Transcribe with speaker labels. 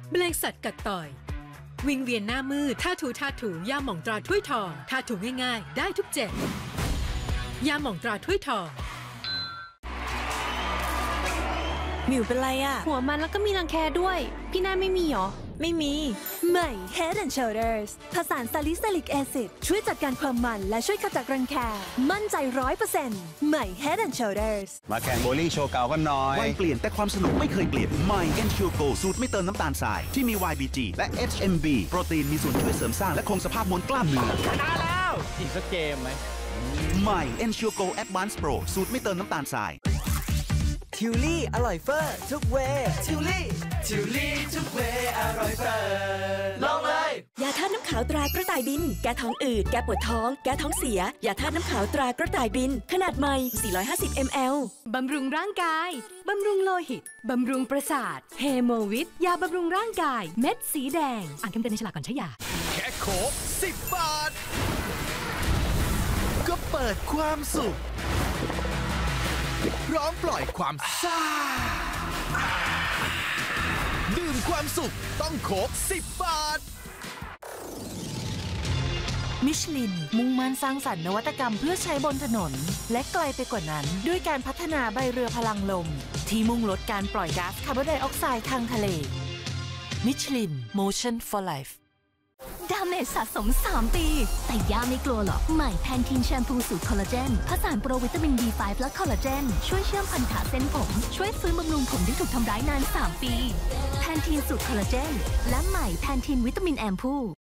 Speaker 1: แมลงสัตว์กัดต่อยวิงเวียนหน้ามืดท่าถูยาหม่องตราถ้วยทองท่าถูง่ายๆได้ทุกเจ็บยาหม่องตราถ้วยทอง
Speaker 2: หมิวเป็นไรอะ
Speaker 3: หัวมันแล้วก็มีรังแคด้วยพี่น่าไม่มีหรอ
Speaker 2: ไม่มีใหม่ Head and Shoulders ผสานซาลิซิลิกแอซิดช่วยจัดการความมันและช่วยขจัดรังแคมั่นใจ 100% ใหม่ Head and Shoulders
Speaker 4: มาแข่งโบลิ่งโชว์เก่ากันหน่อย
Speaker 5: วัยเปลี่ยนแต่ความสนุกไม่เคยเปลี่ยนใหม่ Ensure Go สูตรไม่เติมน้ำตาลทรายที่มี YBG และ HMB โปรตีนมีส่วนช่วยเสริมสร้างและคงสภาพมวลกล้ามเนื้อ
Speaker 6: ชนะแล้วอีกสักเกมไหม
Speaker 5: ใหม่ Ensure Go Advanced Pro สูตรไม่เติมน้ำตาลทราย
Speaker 7: ทิวลี่อร่อยเฟอร์ทุกเวทิวลี่ทุกเวอร่อยเฟอร์ลองเลย
Speaker 2: ยาธาตุน้ำขาวตรากระต่ายบินแก้ท้องอืดแก้ปวดท้องแก้ท้องเสียยาธาตุน้ำขาวตรากระต่ายบินขนาดใหม่450 ml
Speaker 3: บำรุงร่างกายบำรุงโลหิตบำรุงประสาทเฮโมวิทยาบำรุงร่างกายเม็ดสีแดงอ่านคำเตือนในฉลากก่อนใช้ยา
Speaker 8: แค่โคก10 บาทก็เปิดความสุขพร้อมปล่อยความซ่าดื่มความสุขต้องโคก10 บาท
Speaker 9: มิชลินมุ่งมั่นสร้างสรรค์นวัตกรรมเพื่อใช้บนถนนและไกลไปกว่านั้นด้วยการพัฒนาใบเรือพลังลมที่มุ่งลดการปล่อยก๊าซคาร์บอนไดออกไซด์ทางทะเลมิชลิน Motion for Life
Speaker 10: ดาเมจสะสม3 ปีแต่ย่าไม่กลัวหรอกใหม่แพนทีนแชมพูสูตรคอลลาเจนผสานโปรวิตามิน B5 และคอลลาเจนช่วยเชื่อมพันธะเส้นผมช่วยฟื้นบำรุงผมที่ถูกทำร้ายนาน3 ปีแพนทีนสูตรคอลลาเจนและใหม่แพนทีนวิตามินแอมพู